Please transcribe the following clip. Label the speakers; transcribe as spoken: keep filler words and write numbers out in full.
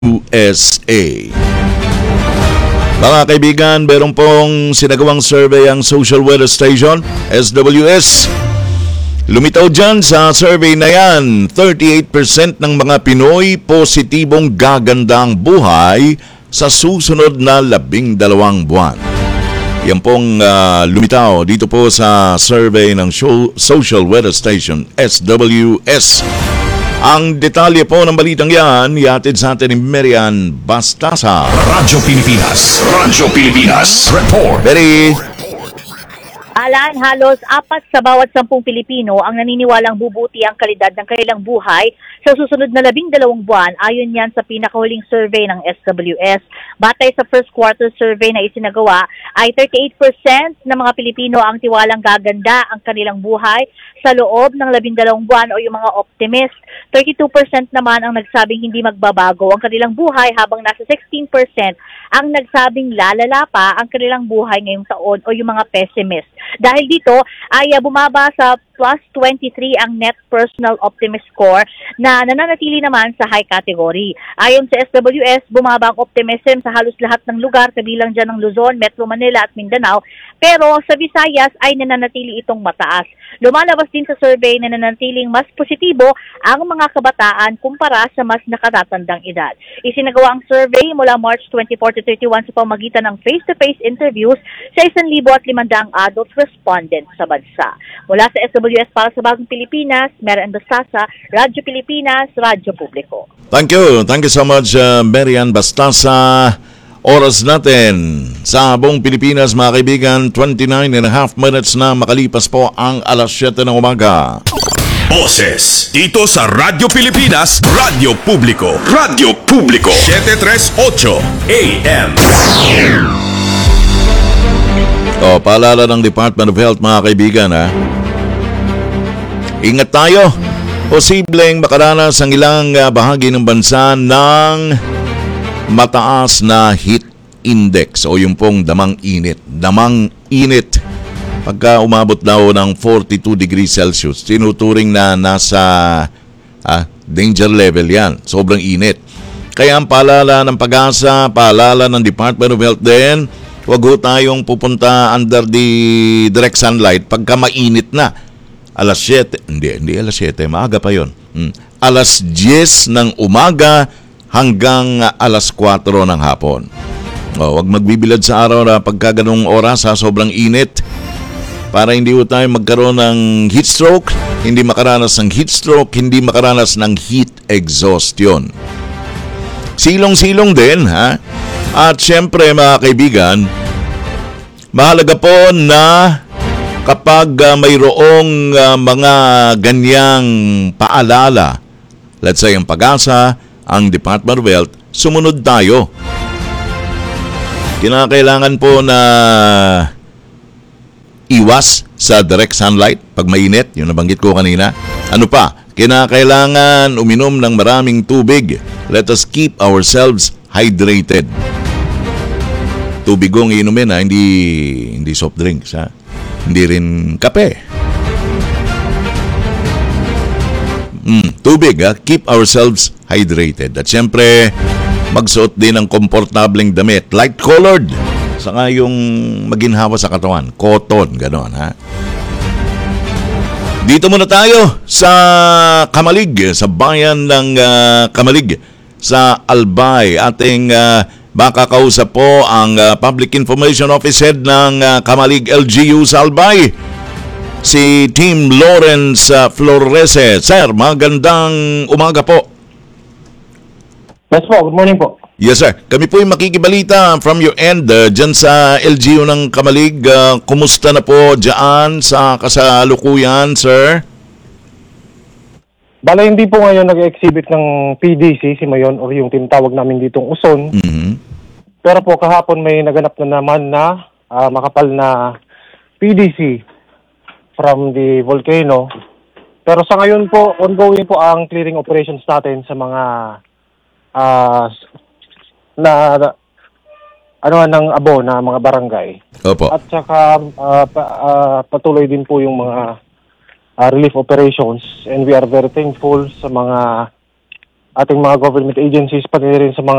Speaker 1: U S A. Mga kaibigan, meron pong sinagawang survey ang Social Weather Station, S W S. Lumitaw dyan sa survey na yan, thirty-eight percent ng mga Pinoy positibong gaganda ang buhay sa susunod na labing dalawang buwan. Yan pong uh, lumitaw dito po sa survey ng show, Social Weather Station, S W S. Ang detalye po ng balitang yan, ihatid sa atin ni Marian Bastasa.
Speaker 2: Radyo Pilipinas. Radyo Pilipinas. Report.
Speaker 1: Very...
Speaker 3: Alan, halos apat sa bawat sampung Pilipino ang naniniwalang bubuti ang kalidad ng kanilang buhay sa susunod na labing dalawang buwan ayon yan sa pinakahuling survey ng S W S. Batay sa first quarter survey na isinagawa ay thirty-eight percent ng mga Pilipino ang tiwalang gaganda ang kanilang buhay sa loob ng labing dalawang buwan o yung mga optimist. thirty-two percent naman ang nagsabing hindi magbabago ang kanilang buhay habang nasa sixteen percent ang nagsabing lalala pa ang kanilang buhay ngayong taon o yung mga pessimist. Dahil dito ay uh, bumaba sa plus twenty-three ang net personal optimist score na nananatili naman sa high category. Ayon sa S W S, bumaba ang optimism sa halos lahat ng lugar kabilang dyan ng Luzon, Metro Manila at Mindanao, pero sa Visayas ay nananatili itong mataas. Lumalabas din sa survey na nananatiling mas positibo ang mga kabataan kumpara sa mas nakatatandang edad. Isinagawa ang survey mula March twenty-four to thirty-one sa pamagitan ng face-to-face interviews sa one thousand limandang adult respondents sa bansa. Mula sa S W S para sa Bagong Pilipinas, Marian Bastasa, Radyo Pilipinas, Radyo Publiko.
Speaker 1: Thank you. Thank you so much, uh, Marian Bastasa. Oras natin sa buong Pilipinas, mga kaibigan, twenty-nine and a half minutes na makalipas po ang alas siyete ng umaga.
Speaker 2: Boses dito sa Radyo Pilipinas, Radyo Publiko. Radyo Publiko. seven thirty-eight A M.
Speaker 1: O, paalala ng Department of Health, mga kaibigan, ha? Ingat tayo. Posibleng makaranas ang ilang uh, bahagi ng bansa ng mataas na heat index o yung pong damang init. Damang init. Pagka umabot daw ng forty-two degrees Celsius, tinuturing na nasa ah, danger level yan. Sobrang init. Kaya ang paalala ng Pag-asa, paalala ng Department of Health din, huwag ho tayong pupunta under the direct sunlight pagka mainit na. Alas siyete, hindi, hindi alas siyete, maaga pa yon. Hmm. Alas diyes ng umaga hanggang alas kwatro ng hapon. O, huwag magbibilad sa araw na pagka ganung oras sa sobrang init para hindi ho tayo magkaroon ng heat stroke, hindi makaranas ng heat stroke, hindi makaranas ng heat exhaustion. Silong-silong din, ha? At syempre, mga kaibigan, mahalaga po na kapag uh, mayroong uh, mga ganyang paalala, let's say ang Pag-asa, ang Department of Health, sumunod tayo. Kinakailangan po na iwas sa direct sunlight pag mainit, yung nabanggit ko kanina. Ano pa? Kinakailangan uminom ng maraming tubig. Let us keep ourselves hydrated. Tubig ang inumin, ha? Hindi, hindi soft drinks, ha? Hindi rin kape. Mm, tubig, ha? Keep ourselves hydrated. At syempre, magsuot din ng komportableng damit. Light-colored. Saka yung maginhawa sa katawan. Cotton, gano'n, ha? Dito muna tayo sa Kamalig, sa bayan ng uh, Kamalig, sa Albay. Ating uh, makakausap po ang uh, Public Information Office Head ng uh, Kamalig L G U sa Albay, si Team Lawrence uh, Florese. Sir, magandang umaga po.
Speaker 4: Yes po, good morning po.
Speaker 1: Yes sir, kami po yung makikibalita from your end uh, dyan sa L G U ng Kamalig. Uh, kumusta na po dyan sa kasalukuyan, sir?
Speaker 4: Bala hindi po ngayon nag-exhibit ng P D C, si Mayon, or yung tinatawag namin ditong Uson.
Speaker 1: Mm-hmm.
Speaker 4: Pero po kahapon may naganap na naman na uh, makapal na P D C from the volcano. Pero sa ngayon po, ongoing po ang clearing operations natin sa mga uh, na, na ano ng abo na mga barangay.
Speaker 1: Opo.
Speaker 4: At saka uh, pa, uh, patuloy din po yung mga uh, relief operations, and we are very thankful sa mga ating mga government agencies, pati rin sa mga